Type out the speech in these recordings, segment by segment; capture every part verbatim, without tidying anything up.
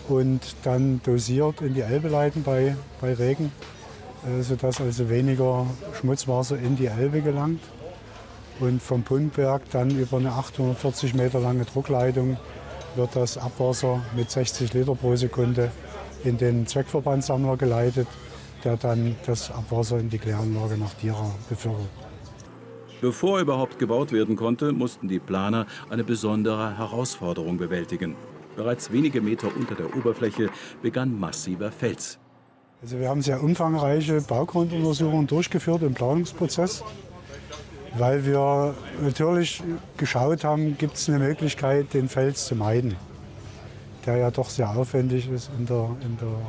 und dann dosiert in die Elbe leiten bei, bei Regen, äh, sodass also weniger Schmutzwasser in die Elbe gelangt. Und vom Pumpwerk dann über eine achthundertvierzig Meter lange Druckleitung wird das Abwasser mit sechzig Liter pro Sekunde in den Zweckverbandsammler geleitet, der dann das Abwasser in die Kläranlage nach Dira befördert. Bevor überhaupt gebaut werden konnte, mussten die Planer eine besondere Herausforderung bewältigen. Bereits wenige Meter unter der Oberfläche begann massiver Fels. Also wir haben sehr umfangreiche Baugrunduntersuchungen durchgeführt im Planungsprozess, weil wir natürlich geschaut haben, gibt es eine Möglichkeit, den Fels zu meiden, der ja doch sehr aufwendig ist in der, in der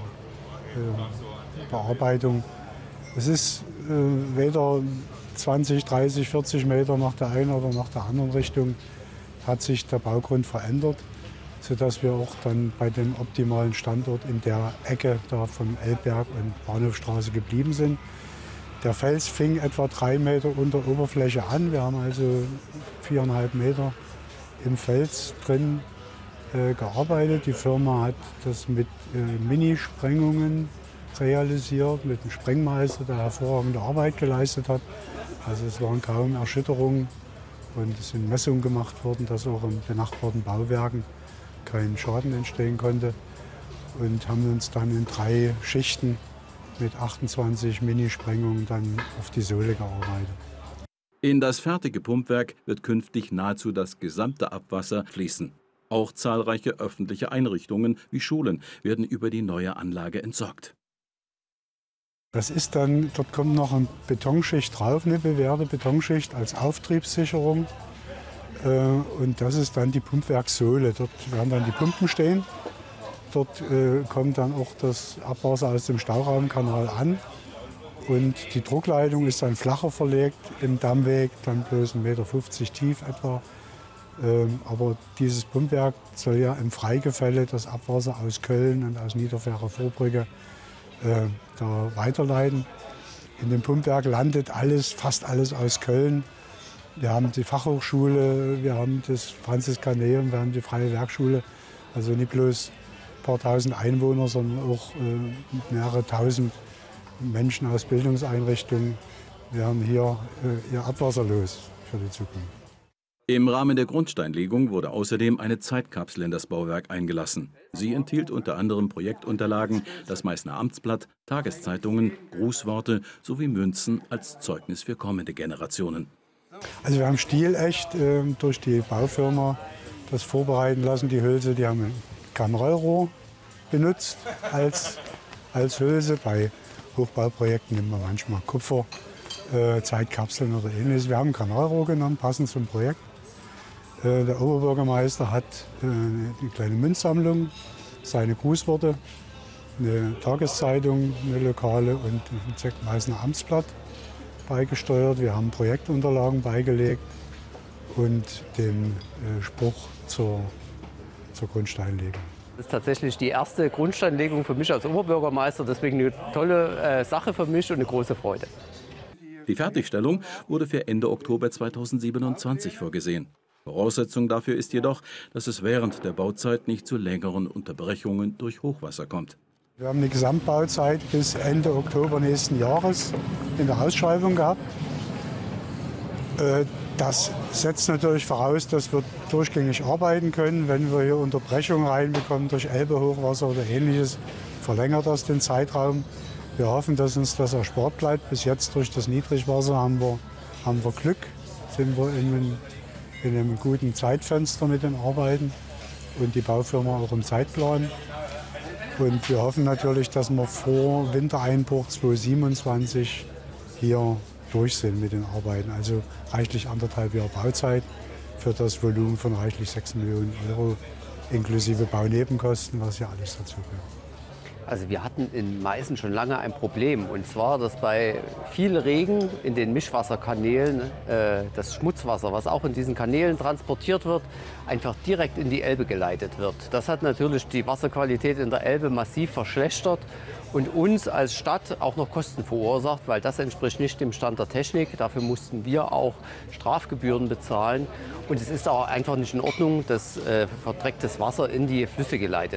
äh, Bearbeitung. Es ist äh, weder zwanzig, dreißig, vierzig Meter nach der einen oder nach der anderen Richtung hat sich der Baugrund verändert, sodass wir auch dann bei dem optimalen Standort in der Ecke da vom Elbberg und Bahnhofstraße geblieben sind. Der Fels fing etwa drei Meter unter Oberfläche an. Wir haben also viereinhalb Meter im Fels drin äh, gearbeitet. Die Firma hat das mit äh, Minisprengungen realisiert, mit einem Sprengmeister, der hervorragende Arbeit geleistet hat. Also es waren kaum Erschütterungen und es sind Messungen gemacht worden, dass auch in benachbarten Bauwerken kein Schaden entstehen konnte. Und haben uns dann in drei Schichten mit achtundzwanzig Minisprengungen dann auf die Sohle gearbeitet. In das fertige Pumpwerk wird künftig nahezu das gesamte Abwasser fließen. Auch zahlreiche öffentliche Einrichtungen wie Schulen werden über die neue Anlage entsorgt. Das ist dann, dort kommt noch eine Betonschicht drauf, eine bewährte Betonschicht als Auftriebssicherung. Und das ist dann die Pumpwerkssohle. Dort werden dann die Pumpen stehen. Dort äh, kommt dann auch das Abwasser aus dem Stauraumkanal an. Und die Druckleitung ist dann flacher verlegt im Dammweg, dann bloß ein Meter fünfzig tief etwa. Ähm, aber dieses Pumpwerk soll ja im Freigefälle das Abwasser aus Köln und aus Niederfähre Vorbrücke äh, da weiterleiten. In dem Pumpwerk landet alles, fast alles aus Köln. Wir haben die Fachhochschule, wir haben das Franziskaneum, wir haben die Freie Werkschule. Also nicht bloß ein paar tausend Einwohner, sondern auch äh, mehrere tausend Menschen aus Bildungseinrichtungen. Wir haben hier äh, ihr Abwasser los für die Zukunft. Im Rahmen der Grundsteinlegung wurde außerdem eine Zeitkapsel in das Bauwerk eingelassen. Sie enthielt unter anderem Projektunterlagen, das Meißner Amtsblatt, Tageszeitungen, Grußworte sowie Münzen als Zeugnis für kommende Generationen. Also wir haben stilecht äh, durch die Baufirma das vorbereiten lassen, die Hülse. Die haben ein Kernrollrohr benutzt als, als Hülse. Bei Hochbauprojekten nimmt man manchmal Kupfer, äh, Zeitkapseln oder ähnliches. Wir haben ein Kernrollrohr genommen, passend zum Projekt. Äh, der Oberbürgermeister hat äh, eine kleine Münzsammlung, seine Grußworte, eine Tageszeitung, eine lokale und ein Meißner Amtsblatt beigesteuert. Wir haben Projektunterlagen beigelegt und den äh, Spruch zur, zur Grundsteinlegung. Das ist tatsächlich die erste Grundsteinlegung für mich als Oberbürgermeister. Deswegen eine tolle äh, Sache für mich und eine große Freude. Die Fertigstellung wurde für Ende Oktober zweitausendsiebenundzwanzig vorgesehen. Voraussetzung dafür ist jedoch, dass es während der Bauzeit nicht zu längeren Unterbrechungen durch Hochwasser kommt. Wir haben eine Gesamtbauzeit bis Ende Oktober nächsten Jahres in der Ausschreibung gehabt. Das setzt natürlich voraus, dass wir durchgängig arbeiten können. Wenn wir hier Unterbrechungen reinbekommen durch Elbe-Hochwasser oder Ähnliches, verlängert das den Zeitraum. Wir hoffen, dass uns das erspart bleibt. Bis jetzt durch das Niedrigwasser haben wir, haben wir Glück, sind wir in einem, in einem guten Zeitfenster mit den Arbeiten und die Baufirma auch im Zeitplan. Und wir hoffen natürlich, dass wir vor Wintereinbruch zweitausendsiebenundzwanzig hier durch sind mit den Arbeiten. Also reichlich anderthalb Jahre Bauzeit für das Volumen von reichlich sechs Millionen Euro, inklusive Baunebenkosten, was ja alles dazu gehört. Also wir hatten in Meißen schon lange ein Problem. Und zwar, dass bei viel Regen in den Mischwasserkanälen äh, das Schmutzwasser, was auch in diesen Kanälen transportiert wird, einfach direkt in die Elbe geleitet wird. Das hat natürlich die Wasserqualität in der Elbe massiv verschlechtert und uns als Stadt auch noch Kosten verursacht, weil das entspricht nicht dem Stand der Technik. Dafür mussten wir auch Strafgebühren bezahlen. Und es ist auch einfach nicht in Ordnung, dass äh, verdrecktes Wasser in die Flüsse geleitet